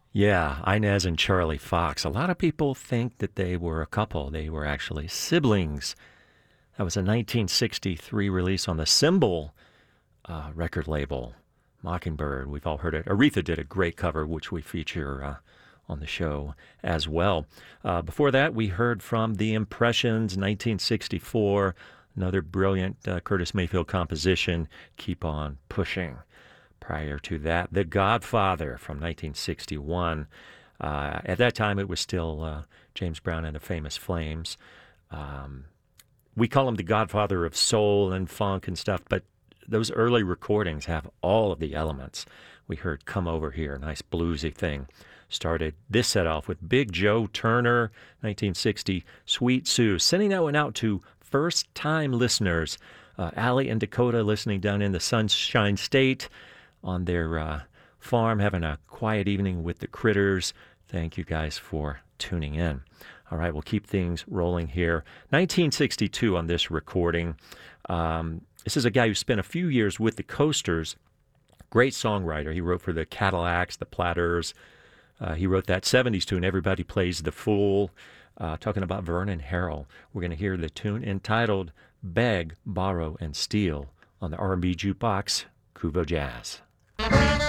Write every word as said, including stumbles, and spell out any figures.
Yeah, Inez and Charlie Fox. A lot of people think that they were a couple. They were actually siblings. That was a nineteen sixty-three release on the Symbol uh, record label, Mockingbird. We've all heard it. Aretha did a great cover, which we feature uh, on the show as well. Uh, before that, we heard from The Impressions, nineteen sixty-four, another brilliant uh, Curtis Mayfield composition, Keep On Pushing. Prior to that, The Godfather from nineteen sixty-one. Uh, at that time, it was still uh, James Brown and the Famous Flames. Um, we call him the Godfather of soul and funk and stuff, but those early recordings have all of the elements. We heard Come Over Here, a nice bluesy thing. Started this set off with Big Joe Turner, nineteen sixty, Sweet Sue. Sending that one out to first-time listeners. Uh, Allie and Dakota listening down in the Sunshine State on their uh, farm, having a quiet evening with the critters. Thank you guys for tuning in. All right, we'll keep things rolling here. nineteen sixty-two on this recording. Um, this is a guy who spent a few years with the Coasters. Great songwriter. He wrote for the Cadillacs, the Platters. Uh, he wrote that seventies tune, Everybody Plays the Fool, uh, talking about Vernon Harrell. We're going to hear the tune entitled Beg, Borrow, and Steal on the R and B Jukebox, Kuvo Jazz.